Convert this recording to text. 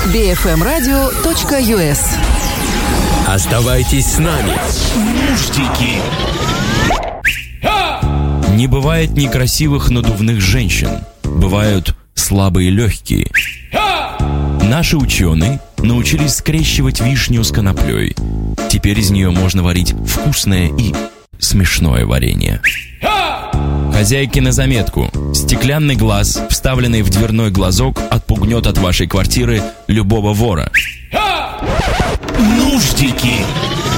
bfmradio.us. Оставайтесь с нами. Нуждики. Не бывает некрасивых надувных женщин. Бывают слабые легкие. Наши ученые научились скрещивать вишню с коноплей. Теперь из нее можно варить вкусное и смешное варенье. Хозяйки на заметку. Стеклянный глаз, вставленный в дверной глазок, отпугнет от вашей квартиры любого вора. Нуждики.